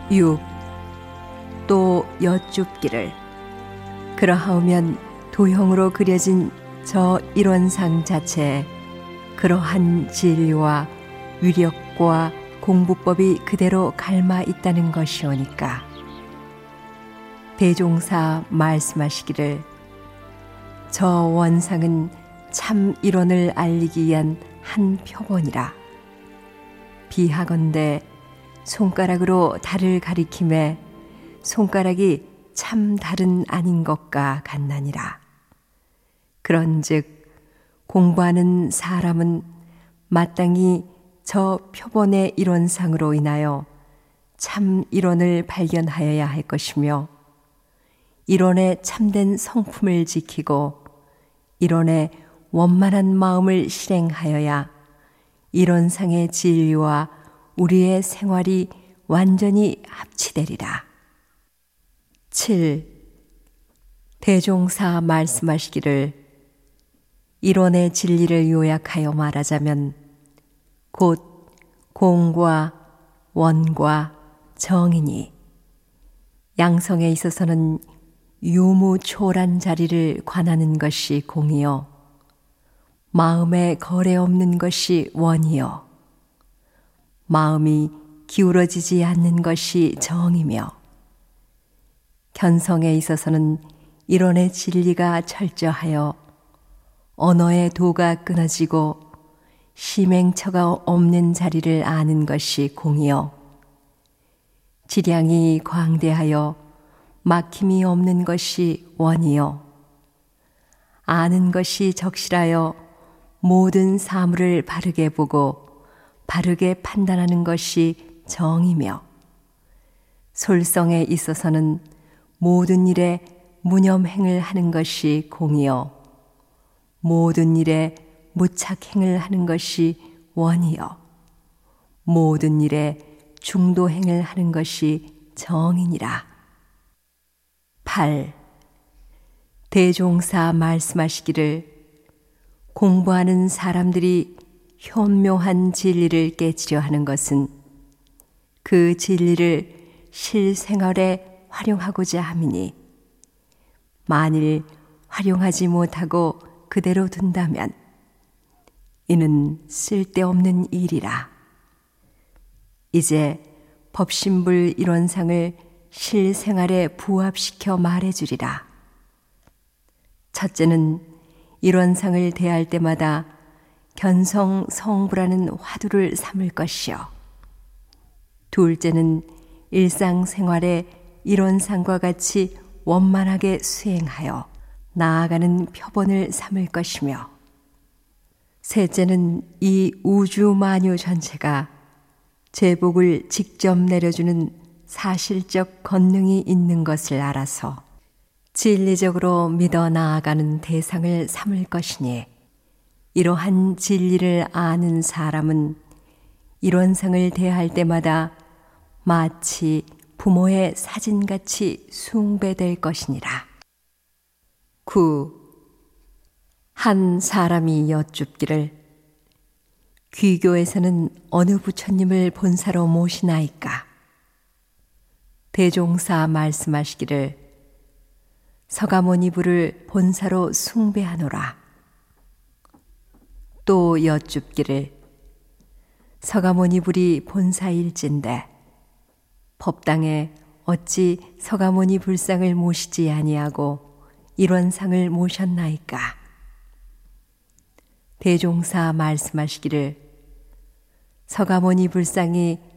6. 또 여쭙기를 그러하오면 도형으로 그려진 저 일원상 자체에 그러한 진리와 위력과 공부법이 그대로 갈마 있다는 것이오니까. 대종사 말씀하시기를 저 원상은 참 일원을 알리기 위한 한 표본이라. 비하건대 손가락으로 달을 가리킴에 손가락이 참 달은 아닌 것과 같나니라. 그런즉 공부하는 사람은 마땅히 저 표본의 일원상으로 인하여 참 일원을 발견하여야 할 것이며, 일원의 참된 성품을 지키고 일원의 원만한 마음을 실행하여야 일원상의 진리와 우리의 생활이 완전히 합치되리라. 7. 대종사 말씀하시기를 일원의 진리를 요약하여 말하자면 곧 공과 원과 정이니, 양성에 있어서는 유무초란 자리를 관하는 것이 공이요, 마음에 거래 없는 것이 원이요, 마음이 기울어지지 않는 것이 정이며, 견성에 있어서는 일원의 진리가 철저하여 언어의 도가 끊어지고 심행처가 없는 자리를 아는 것이 공이요, 지량이 광대하여 막힘이 없는 것이 원이요, 아는 것이 적실하여 모든 사물을 바르게 보고 바르게 판단하는 것이 정이며, 솔성에 있어서는 모든 일에 무념행을 하는 것이 공이요, 모든 일에 무착행을 하는 것이 원이요, 모든 일에 중도행을 하는 것이 정이니라. 8. 대종사 말씀하시기를 공부하는 사람들이 현묘한 진리를 깨치려 하는 것은 그 진리를 실생활에 활용하고자 함이니, 만일 활용하지 못하고 그대로 둔다면 이는 쓸데없는 일이라. 이제 법신불 일원상을 실생활에 부합시켜 말해주리라. 첫째는 일원상을 대할 때마다 견성 성부라는 화두를 삼을 것이요, 둘째는 일상생활에 일원상과 같이 원만하게 수행하여 나아가는 표본을 삼을 것이며, 셋째는 이 우주 만유 전체가 제복을 직접 내려주는 사실적 권능이 있는 것을 알아서 진리적으로 믿어 나아가는 대상을 삼을 것이니, 이러한 진리를 아는 사람은 일원상을 대할 때마다 마치 부모의 사진같이 숭배될 것이니라. 9. 한 사람이 여쭙기를 귀교에서는 어느 부처님을 본사로 모시나이까? 대종사 말씀하시기를 서가모니 부를 본사로 숭배하노라. 또 여쭙기를 서가모니 불이 본사일진데 법당에 어찌 서가모니 불상을 모시지 아니하고 일원상을 모셨나이까? 대종사 말씀하시기를 서가모니 불상이